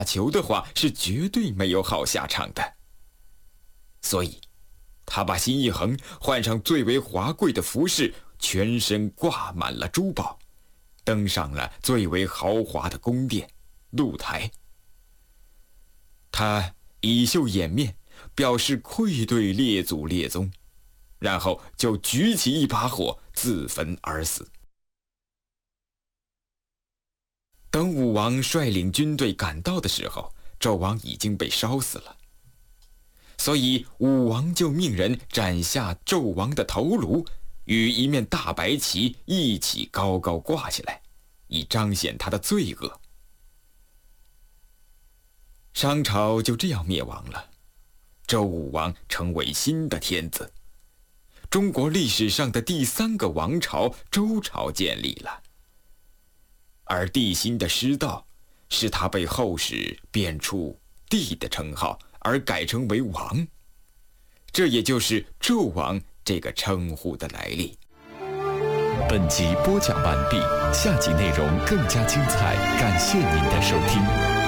球的话，是绝对没有好下场的。所以他把辛一衡换上最为华贵的服饰，全身挂满了珠宝，登上了最为豪华的宫殿露台。他以袖掩面，表示愧对列祖列宗，然后就举起一把火自焚而死。等武王率领军队赶到的时候，纣王已经被烧死了，所以武王就命人斩下纣王的头颅，与一面大白旗一起高高挂起来，以彰显他的罪恶。商朝就这样灭亡了，周武王成为新的天子，中国历史上的第3个王朝周朝建立了。而帝辛的失道，使他被后世贬黜帝的称号，而改称为王，这也就是纣王这个称呼的来历。 本集播讲完毕，下集内容更加精彩，感谢您的收听。